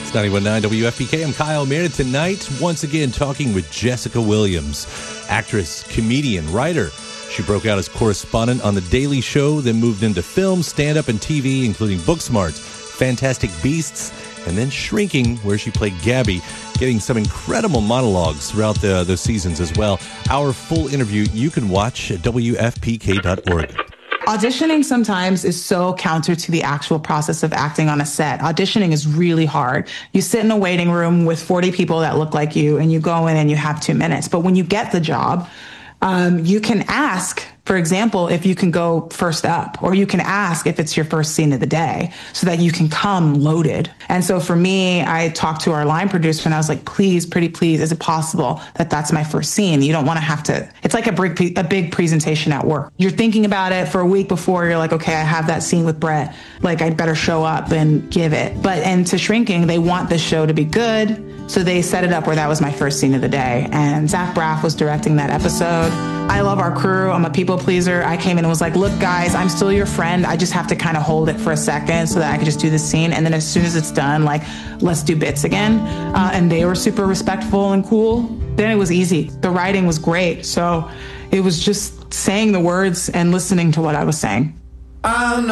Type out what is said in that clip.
It's 91.9 WFPK. I'm Kyle Meredith. Tonight, once again, talking with Jessica Williams, actress, comedian, writer. She broke out as correspondent on The Daily Show, then moved into film, stand-up, and TV, including Booksmart, Fantastic Beasts, and then Shrinking, where she played Gabby, getting some incredible monologues throughout those seasons as well. Our full interview you can watch at WFPK.org. Auditioning sometimes is so counter to the actual process of acting on a set. Auditioning is really hard. You sit in a waiting room with 40 people that look like you, and you go in and you have 2 minutes. But when you get the job, you can ask, for example, if you can go first up, or you can ask if it's your first scene of the day so that you can come loaded. And so for me, I talked to our line producer and I was like, please, pretty please, is it possible that that's my first scene? You don't want to have to, it's like a big presentation at work. You're thinking about it for a week before. You're like, okay, I have that scene with Brett. Like, I'd better show up and give it. And to Shrinking, they want the show to be good. So they set it up where that was my first scene of the day. And Zach Braff was directing that episode. I love our crew. I'm a people pleaser. I came in and was like, look, guys, I'm still your friend. I just have to kind of hold it for a second so that I can just do the scene. And then as soon as it's done, like, let's do bits again. And they were super respectful and cool. Then it was easy. The writing was great. So it was just saying the words and listening to what I was saying.